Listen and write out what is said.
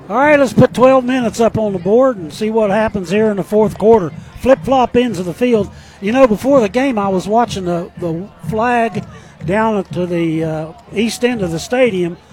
All right, let's put 12 minutes up on the board and see what happens here in the fourth quarter. Flip-flop ends of the field. You know, before the game, I was watching the flag down to the east end of the stadium.